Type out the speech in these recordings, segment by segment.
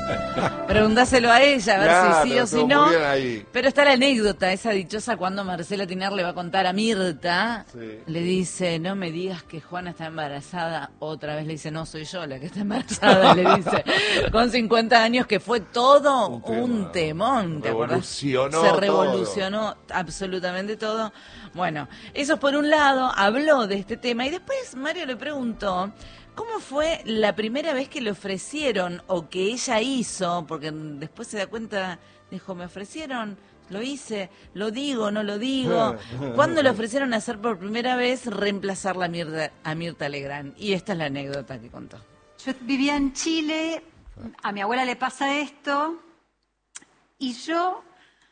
Preguntáselo a ella, a ver Claro, si sí o si estuvo no. muy bien ahí. Pero está la anécdota, esa dichosa, cuando Marcela Tiner le va a contar a Mirta. Sí. Le dice, no me digas que Juana está embarazada. Otra vez le dice, no, soy yo la que está embarazada. Le dice, con 50 años, que fue todo un temón. ¿Te acordás? Revolucionó Se revolucionó absolutamente todo. Bueno, eso por un lado, habló de este tema. Y después Mario le preguntó, ¿cómo fue la primera vez que le ofrecieron o que ella hizo? Porque después se da cuenta, dijo, me ofrecieron, lo hice, lo digo, no lo digo. ¿Cuándo le ofrecieron hacer por primera vez reemplazar a Mirta Legrand? Y esta es la anécdota que contó. Yo vivía en Chile, a mi abuela le pasa esto, y yo...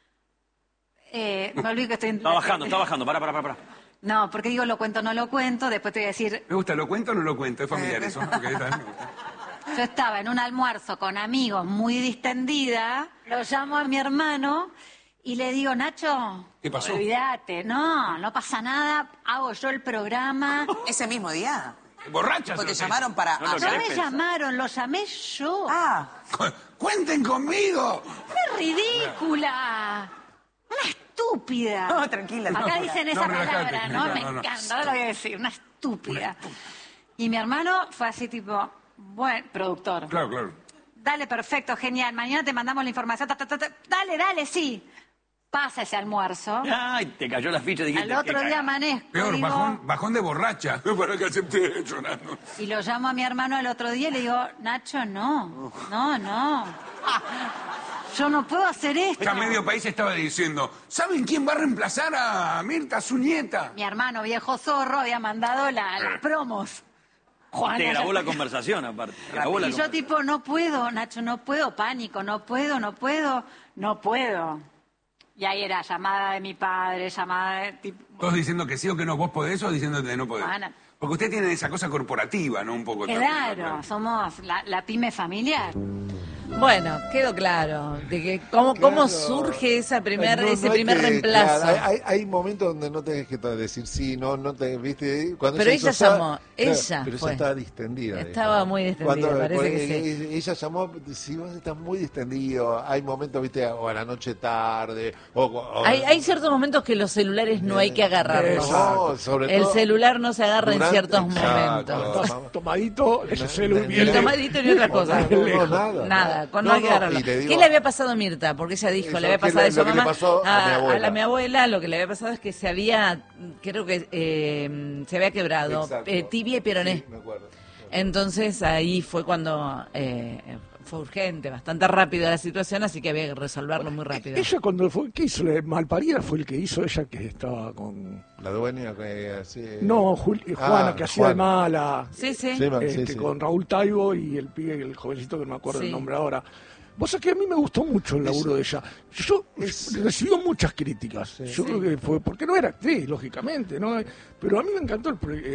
me olvidé que estoy... Está bajando, para. No, porque digo lo cuento, no lo cuento, después te voy a decir... Me gusta, ¿lo cuento o no lo cuento? Es familiar eso. Okay, me gusta. Yo estaba en un almuerzo con amigos muy distendida, lo llamo a mi hermano y le digo, Nacho, ¿Qué pasó? Olvídate, no pasa nada, hago yo el programa. ¿Ese mismo día? ¿Borrachas? Porque te llamaron para... No, No me llamaron, lo llamé yo. Ah, ¡Cuenten conmigo! ¡Qué ridícula! Una estúpida. no, tranquila. Acá tranquila. dicen esa relajate, palabra, ¿no? Me no. encanta, ahora lo voy a decir, una estúpida. Y mi hermano fue así tipo, bueno, productor. Claro. Dale, perfecto, genial. Mañana te mandamos la información. Dale, sí. Pasa ese almuerzo. Ay, te cayó la ficha. Al otro día amanezco. Peor, digo, bajón de borracha. Para que acepte llorando. y lo llamo a mi hermano al otro día y le digo, Nacho, no. Yo no puedo hacer esto. Ya medio país estaba diciendo, ¿saben quién va a reemplazar a Mirta, su nieta? Mi hermano viejo zorro había mandado las promos. Juana, Te grabó ya- la conversación, aparte. Y yo tipo, no puedo, Nacho, no puedo, pánico, no puedo. Y ahí era llamada de mi padre, llamada de tipo... ¿Todos diciendo que sí o que no? ¿Vos podés o diciéndote que no podés? Juana. Porque usted tiene esa cosa corporativa, ¿no? Un poco también, Claro, somos la pyme familiar. Bueno, quedó claro de que cómo Claro. surge ese No primer hay reemplazo. claro, hay momentos donde no tenés que decir sí, no te, viste. Cuando Pero hizo ella Sa- llamó, ella pero fue. ella estaba distendida. Estaba dijo. muy distendida, parece que sí. Ella llamó, si vos estás muy distendido, hay momentos, viste, o a la noche tarde, o Hay ciertos momentos que los celulares no hay que agarrarlos. No, sobre El todo celular no se agarra en durante- ciertos exacto. momentos. Estás tomadito, ese celu Ni Ni el lejos. tomadito ni otra cosa. Nada. No hay que agarrarlo. y le digo- ¿Qué le había pasado a Mirta? Porque ella dijo, Eso, le había ¿qué pasado le- eso a lo que le mamá. pasó a mi abuela? Lo que le había pasado es que se había, creo que se había quebrado Exacto. tibia y peroné. Sí, me acuerdo. Entonces ahí fue cuando fue urgente, bastante rápida la situación, así que había que resolverlo muy rápido. Ella cuando fue, ¿qué hizo? Malparida fue el que hizo ella que estaba con... La dueña que así... No, Juana, que hacía de Juana. mala, Sí, sí. Sí, sí. con Raúl Taibo y el pibe, el jovencito que no me acuerdo Sí. el nombre ahora. Vos sabés que a mí me gustó mucho el laburo de ella. Yo recibió muchas críticas. Yo creo que fue, porque no era actriz, lógicamente, ¿no? Pero a mí me encantó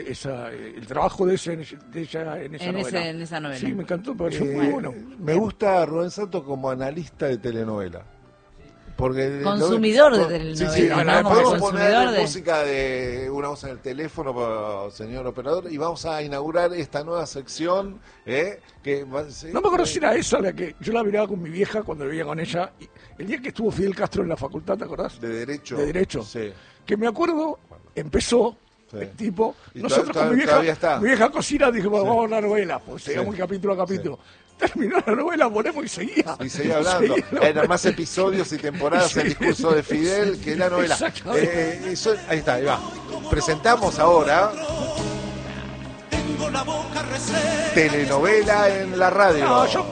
el trabajo de ella en esa novela. En esa novela. Sí, me encantó, me pareció muy bueno. Me gusta Rubén Santos como analista de telenovela. Porque Consumidor de telenovela, Sí, ¿no? Como podemos consumidor poner de- música de una voz en el teléfono, señor operador, y vamos a inaugurar esta nueva sección. Que No me acuerdo si era esa la que yo la miraba con mi vieja cuando vivía con ella. Y el día que estuvo Fidel Castro en la facultad, ¿te acordás? De Derecho. De Derecho. Sí. Que me acuerdo, empezó Sí. el tipo. Y Nosotros con todavía está. mi vieja cocina, dijimos, vamos a la novela. Pues seguimos capítulo a capítulo. Terminó la novela, ponemos y seguía. Y seguía hablando. Eran más episodios y temporadas el discurso de Fidel que la novela. Ahí está, ahí va. Presentamos ahora telenovela en la radio. No, yo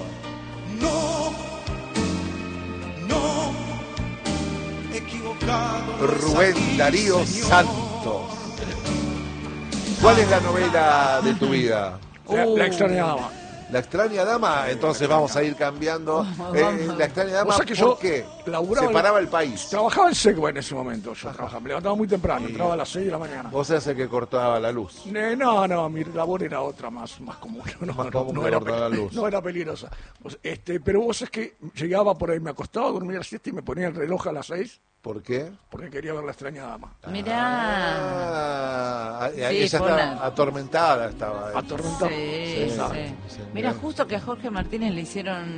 Rubén Darío Santos. ¿Cuál es la novela de tu vida? la extrañaba. La extraña dama, entonces vamos a ir cambiando. La extraña dama, Vos sabés que ¿por yo qué? laburaba Separaba el país. Trabajaba en Segua en ese momento. Yo trabajaba, me levantaba muy temprano, entraba a las 6 de la mañana. Vos eras el que cortaba la luz. No, mi labor era otra, más común. Más común que era, cortar la luz. no era peligrosa. Pues, pero vos es que llegaba por ahí, me acostaba a dormir a la siesta y me ponía el reloj a las 6 ¿Por qué? porque quería ver La extraña dama. Mirá. Ella Sí, fue estaba una- atormentada. Estaba. Atormentado. Sí, Sí, sí. sí. Mira, justo que a Jorge Martínez le hicieron